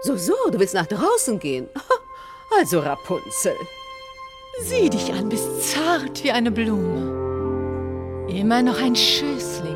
So, du willst nach draußen gehen? Also Rapunzel. Sieh dich an, bist zart wie eine Blume. Immer noch ein Schößling.